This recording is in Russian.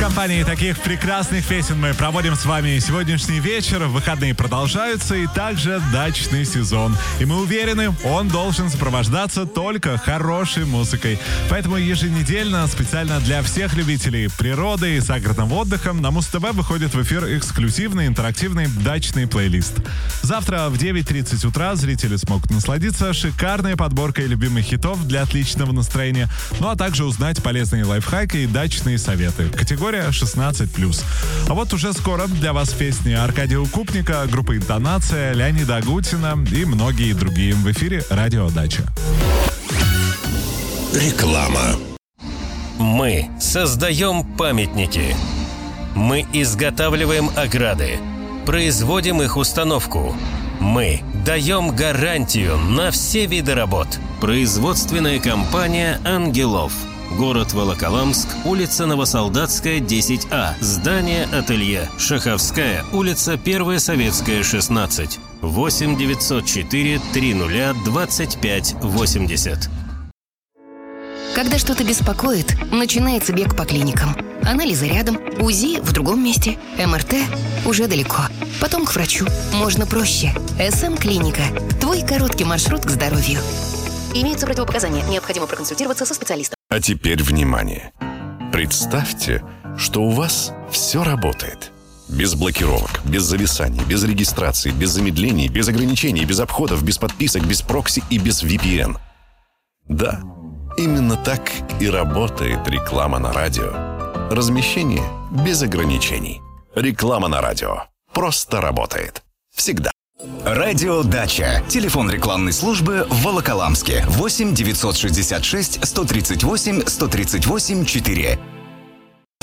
компании таких прекрасных песен мы проводим с вами сегодняшний вечер. Выходные продолжаются и также дачный сезон. И мы уверены, он должен сопровождаться только хорошей музыкой. Поэтому еженедельно специально для всех любителей природы и загородного отдыха на Муз-ТВ выходит в эфир эксклюзивный интерактивный дачный плейлист. Завтра в 9:30 утра зрители смогут насладиться шикарной подборкой любимых хитов для отличного настроения, ну а также узнать полезные лайфхаки и дачные советы. Категория 16+. А вот уже скоро для вас песни Аркадия Укупника, группы «Интонация», Леонида Агутина и многие другие в эфире «Радио Дача». Реклама. Мы создаем памятники. Мы изготавливаем ограды. Производим их установку. Мы даем гарантию на все виды работ. Производственная компания «Ангелов». Город Волоколамск, улица Новосолдатская, 10А. Здание ателье. Шаховская, улица 1 Советская, 16. 8 904 30 25 80. Когда что-то беспокоит, начинается бег по клиникам. Анализы рядом, УЗИ в другом месте, МРТ уже далеко. Потом к врачу. Можно проще. СМ-клиника. Твой короткий маршрут к здоровью. Имеются противопоказания. Необходимо проконсультироваться со специалистом. А теперь внимание. Представьте, что у вас все работает. Без блокировок, без зависаний, без регистрации, без замедлений, без ограничений, без обходов, без подписок, без прокси и без VPN. Да, именно так и работает реклама на радио. Размещение без ограничений. Реклама на радио. Просто работает. Всегда. Радио Дача. Телефон рекламной службы в Волоколамске. 8 966 138 138 4.